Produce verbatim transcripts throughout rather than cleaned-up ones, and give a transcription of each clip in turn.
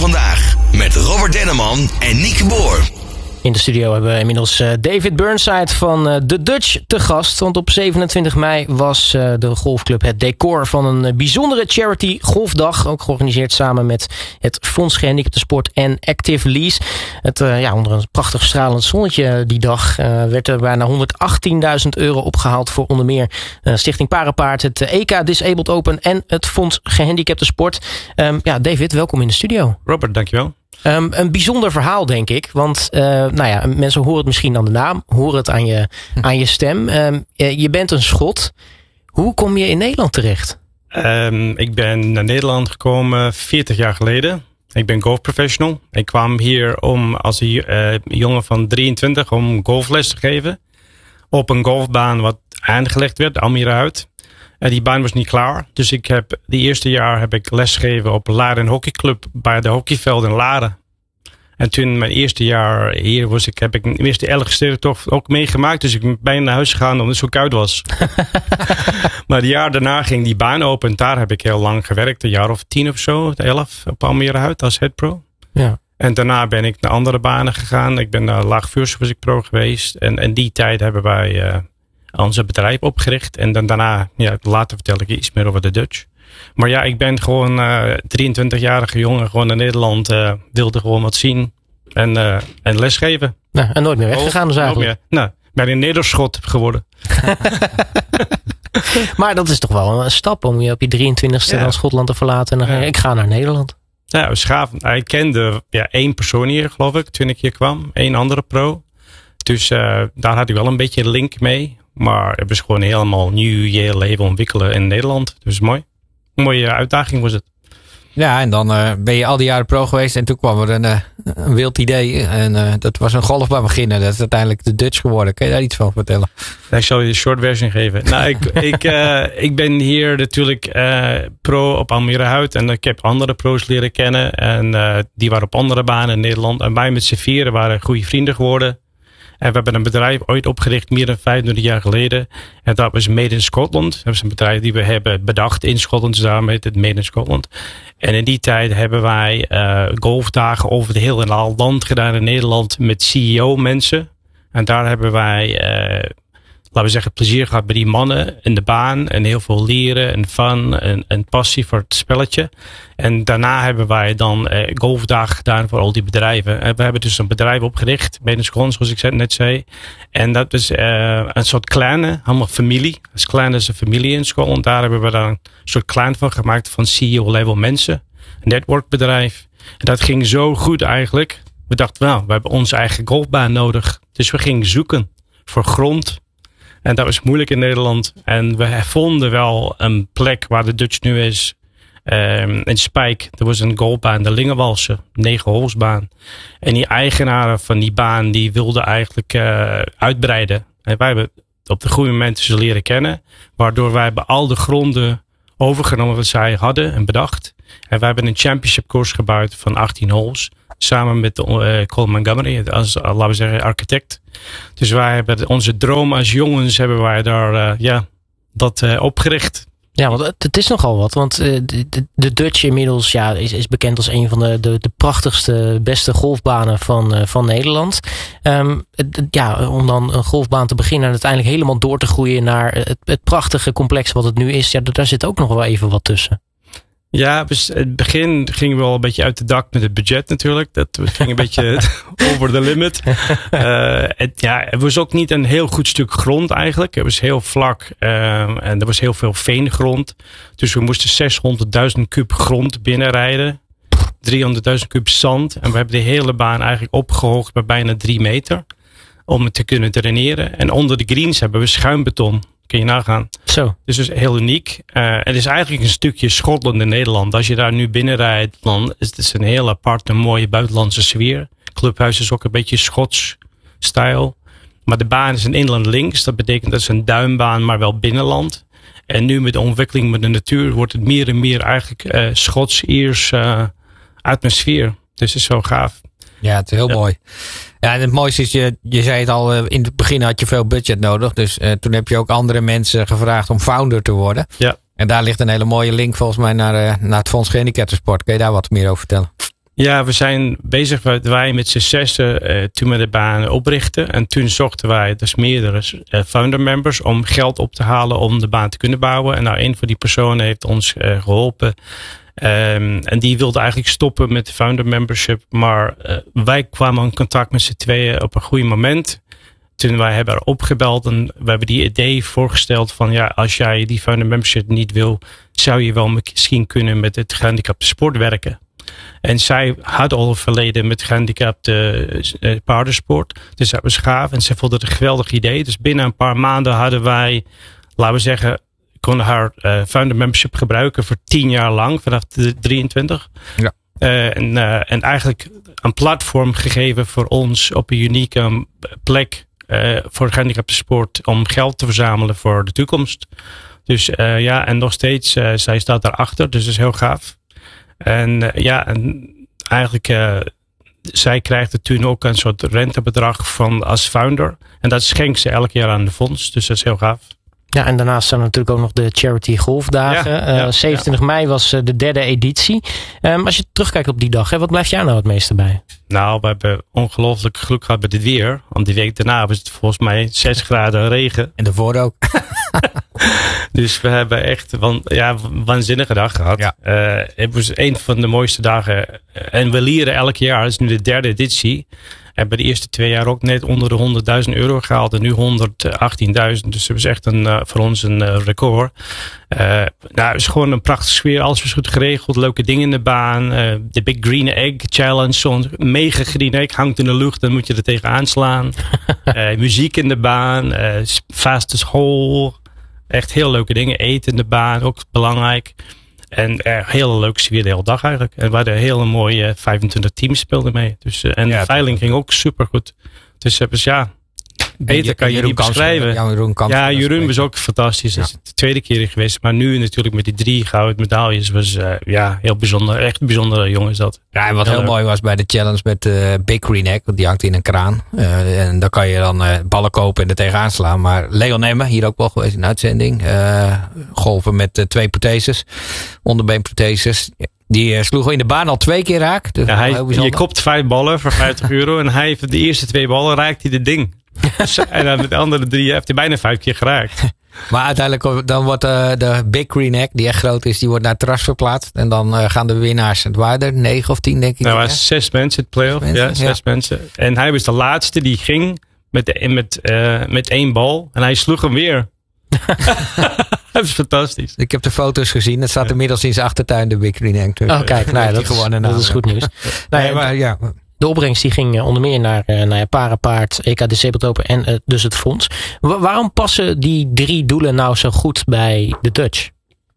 vandaag met Robert Denneman en Nieke Boer. In de studio hebben we inmiddels uh, David Burnside van uh, The Dutch te gast. Want op zevenentwintig mei was uh, de golfclub het decor van een uh, bijzondere charity golfdag. Ook georganiseerd samen met het Fonds Gehandicapten Sport en Active Lease. Het, uh, ja, onder een prachtig stralend zonnetje die dag uh, werd er bijna honderdachttienduizend euro opgehaald voor onder meer uh, Stichting Parapaard, het uh, E K Disabled Open en het Fonds Gehandicapten Sport. Um, ja, David, welkom in de studio. Robert, dankjewel. Um, een bijzonder verhaal, denk ik. Want uh, nou ja, mensen horen het misschien aan de naam, horen het aan je, aan je stem. Um, je bent een Schot. Hoe kom je in Nederland terecht? Um, ik ben naar Nederland gekomen veertig jaar geleden. Ik ben golfprofessional. Ik kwam hier om als een uh, jongen van drieëntwintig om golfles te geven. Op een golfbaan wat aangelegd werd, Almere-Hout. En die baan was niet klaar. Dus ik heb die eerste jaar heb ik lesgegeven op Laren Hockeyclub bij de hockeyveld in Laren. En toen mijn eerste jaar hier was ik, heb ik de eerste Elgesterrentocht ook meegemaakt. Dus ik ben bijna naar huis gegaan omdat het zo koud was. Maar het jaar daarna ging die baan open. En daar heb ik heel lang gewerkt. Een jaar of tien of zo, elf op Almere-Hout als head pro. Ja. En daarna ben ik naar andere banen gegaan. Ik ben naar Laagvuursche was ik pro geweest. En in die tijd hebben wij Uh, onze bedrijf opgericht. En dan daarna, ja, later vertel ik iets meer over de Dutch. Maar ja, ik ben gewoon uh, drieëntwintigjarige jongen, gewoon in Nederland, uh, wilde gewoon wat zien en, uh, en lesgeven. Nou, en nooit meer weggegaan dus eigenlijk. Nooit meer. Nou, ben een Nederschot geworden. Maar dat is toch wel een stap om je op je drieëntwintigste ja. dan Schotland te verlaten. En dan ja. ik ga naar Nederland. Ja, we schaven. Ik kende ja, één persoon hier, geloof ik, toen ik hier kwam. Eén andere pro. Dus uh, daar had ik wel een beetje link mee. Maar het was gewoon helemaal nieuw je leven ontwikkelen in Nederland. Dus mooi. Een mooie uitdaging was het. Ja, en dan uh, ben je al die jaren pro geweest. En toen kwam er een, uh, een wild idee. En uh, dat was een golfbaan beginnen. Dat is uiteindelijk de Dutch geworden. Kun je daar iets van vertellen? Ik zal je de short version geven. Nou, ik, ik, uh, ik ben hier natuurlijk uh, pro op Almere-Hout. En ik heb andere pro's leren kennen. En uh, die waren op andere banen in Nederland. En wij met z'n vieren waren goede vrienden geworden. En we hebben een bedrijf ooit opgericht, meer dan vijfentwintig jaar geleden. En dat was Made in Scotland. Dat is een bedrijf die we hebben bedacht in Schotland. Dus daarom heet het Made in Scotland. En in die tijd hebben wij uh, golfdagen over het hele land gedaan in Nederland met C E O-mensen. En daar hebben wij, uh, laten we zeggen, plezier gehad bij die mannen in de baan. En heel veel leren en fun en, en passie voor het spelletje. En daarna hebben wij dan uh, golfdagen gedaan voor al die bedrijven. En we hebben dus een bedrijf opgericht, Made in Scotland, zoals ik net zei. En dat is uh, een soort clan, allemaal familie. Dus clan is een familie in Schotland. Daar hebben we dan een soort clan van gemaakt van C E O-level mensen. Een networkbedrijf. En dat ging zo goed eigenlijk. We dachten, nou, we hebben onze eigen golfbaan nodig. Dus we gingen zoeken voor grond. En dat was moeilijk in Nederland. En we vonden wel een plek waar de Dutch nu is. Um, in Spijk, er was een golfbaan, de Lingenwalse, negen holsbaan. En die eigenaren van die baan, die wilden eigenlijk uh, uitbreiden. En wij hebben op de goede momenten ze leren kennen. Waardoor wij bij al de gronden overgenomen wat zij hadden en bedacht. En wij hebben een championship course gebouwd van achttien holes. Samen met uh, Colin Montgomery, als, laten we zeggen, architect. Dus wij hebben onze droom als jongens, hebben wij daar, uh, ja, dat uh, opgericht. Ja, want het, het is nogal wat. Want uh, de, de Dutch inmiddels ja, is, is bekend als een van de, de, de prachtigste, beste golfbanen van, uh, van Nederland. Um, het, ja, om dan een golfbaan te beginnen en uiteindelijk helemaal door te groeien naar het, het prachtige complex wat het nu is. Ja, daar zit ook nog wel even wat tussen. Ja, dus het begin gingen we wel een beetje uit de dak met het budget natuurlijk. Dat ging een beetje over the limit. Uh, het, ja, het was ook niet een heel goed stuk grond eigenlijk. Het was heel vlak uh, en er was heel veel veengrond. Dus we moesten zeshonderdduizend kub grond binnenrijden. driehonderdduizend kub zand. En we hebben de hele baan eigenlijk opgehoogd bij bijna drie meter. Om het te kunnen draineren. En onder de greens hebben we schuimbeton. Kun je nagaan. Zo. Dus het is heel uniek. Uh, het is eigenlijk een stukje Schotland in Nederland. Als je daar nu binnenrijdt, dan is het een heel aparte, mooie buitenlandse sfeer. Clubhuis is ook een beetje Schots stijl. Maar de baan is een inland links. Dat betekent dat het een duimbaan, maar wel binnenland. En nu met de ontwikkeling met de natuur wordt het meer en meer eigenlijk uh, Schots-Iers uh, atmosfeer. Dus het is zo gaaf. Ja, het is heel ja. mooi. Ja, en het mooiste is, je, je zei het al, in het begin had je veel budget nodig. Dus uh, toen heb je ook andere mensen gevraagd om founder te worden. Ja. En daar ligt een hele mooie link volgens mij naar, uh, naar het Fonds Gehandicapten Sport. Kun je daar wat meer over vertellen? Ja, we zijn bezig wat wij met z'n zessen uh, toen we de baan oprichten. En toen zochten wij dus meerdere uh, founder members om geld op te halen om de baan te kunnen bouwen. En nou, een van die personen heeft ons uh, geholpen. Um, en die wilde eigenlijk stoppen met de founder membership. Maar uh, wij kwamen in contact met z'n tweeën op een goede moment. Toen wij hebben er opgebeld en we hebben die idee voorgesteld van ja, als jij die founder membership niet wil, zou je wel misschien kunnen met het gehandicapte sport werken. En zij had al een verleden met gehandicapte uh, paardensport. Dus dat was gaaf en ze vond het een geweldig idee. Dus binnen een paar maanden hadden wij, laten we zeggen, konden haar uh, founder membership gebruiken voor tien jaar lang, vanaf de drieëntwintig. Ja. Uh, en, uh, en eigenlijk een platform gegeven voor ons op een unieke plek uh, voor gehandicapte sport om geld te verzamelen voor de toekomst. Dus uh, ja, en nog steeds, uh, zij staat daarachter, dus dat is heel gaaf. En uh, ja, en eigenlijk, uh, zij krijgt er toen ook een soort rentebedrag van als founder. En dat schenkt ze elk jaar aan de fonds, dus dat is heel gaaf. Ja, en daarnaast zijn er natuurlijk ook nog de Charity Golfdagen. Ja, ja, uh, zevenentwintig ja. mei was uh, de derde editie. Um, als je terugkijkt op die dag, hè, wat blijft jou nou het meeste bij? Nou, we hebben ongelooflijk geluk gehad met het weer. Want die week daarna was het volgens mij zes graden regen. En daarvoor ook. Dus we hebben echt een ja, waanzinnige dag gehad. Ja. Uh, het was een van de mooiste dagen. En we leren elk jaar, het is nu de derde editie. Hebben de eerste twee jaar ook net onder de honderdduizend euro gehaald. En nu honderdachttienduizend. Dus dat was echt een, uh, voor ons een uh, record. Uh, nou, het is gewoon een prachtige sfeer. Alles was goed geregeld. Leuke dingen in de baan. Uh, de Big Green Egg Challenge. Zo'n mega green egg hangt in de lucht. Dan moet je er tegenaan slaan. uh, muziek in de baan. Uh, fastest hole. Echt heel leuke dingen. Eten in de baan. Ook belangrijk. En er hele leuke sfeer de hele dag eigenlijk. En we hadden hele mooie vijfentwintig teams speelden mee. Dus, uh, en ja, de veiling ging ook super goed. Dus, uh, dus ja, beter je, kan je niet beschrijven. Ja, Jeroen, ja, Jeroen was ook fantastisch. Dat is ja. de tweede keer geweest. Maar nu natuurlijk met die drie gouden medailles was uh, ja, heel bijzonder. Echt een bijzondere jongen is dat. Ja, en wat heel, heel mooi was bij de challenge met uh, Big Green Egg. Want die hangt in een kraan. Uh, en dan kan je dan uh, ballen kopen en er tegenaan slaan. Maar Leon Nemme, hier ook wel geweest in de uitzending. Uh, golven met uh, twee protheses. Onderbeenprotheses. Die uh, sloeg in de baan al twee keer raak. Dus ja, hij, je kopt vijf ballen voor vijftig euro. En hij heeft de eerste twee ballen raakt hij dit ding. En dan met de andere drie heeft hij bijna vijf keer geraakt. Maar uiteindelijk dan wordt uh, de Big Green Egg, die echt groot is, die wordt naar het terras verplaatst. En dan uh, gaan de winnaars, het waren er negen of tien denk ik. Nou, was zes mensen het playoff. Mensen, ja, zes ja. mensen. En hij was de laatste die ging met, de, met, uh, met één bal. En hij sloeg hem weer. Dat is fantastisch. Ik heb de foto's gezien. Het staat inmiddels in zijn achtertuin, de Big Green Egg. Dus oh, kijk, nou, dat, is, dat is goed nieuws. nou, ja, maar, ja. De opbrengst die ging onder meer naar, naar ja, Parenpaard, E K Disabled Open en uh, dus het fonds. Wa- waarom passen die drie doelen nou zo goed bij de Dutch?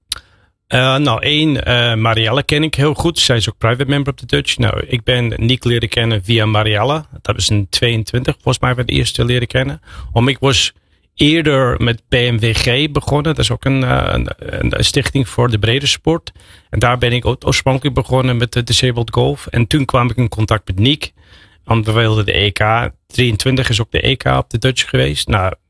Uh, nou, één, uh, Marielle ken ik heel goed. Zij is ook private member op de Dutch. Nou, ik ben Nick leren kennen via Marielle. Dat was in tweeëntwintig, volgens mij, werd de eerste leren kennen. Om ik was eerder met P M W G begonnen. Dat is ook een, een, een stichting voor de brede sport. En daar ben ik oorspronkelijk begonnen met de Disabled Golf. En toen kwam ik in contact met Nick. Want we wilden de E K. drieëntwintig is ook de E K op de Dutch geweest. Nou,